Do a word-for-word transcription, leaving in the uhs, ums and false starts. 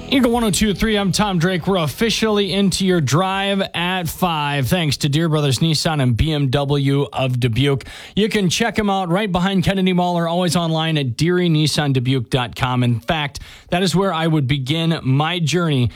Eagle one oh two point three, I'm Tom Drake. We're officially into your drive at five, thanks to Deere Brothers Nissan and B M W of Dubuque. You can check them out right behind Kennedy Mall or always online at deary nissan dubuque dot com. In fact, that is where I would begin my journey